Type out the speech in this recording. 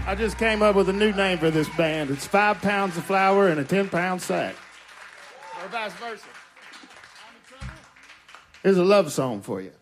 I just came up with a new name for this band. It's 5 pounds of flour in a 10-pound sack. Or vice versa. Here's a love song for you.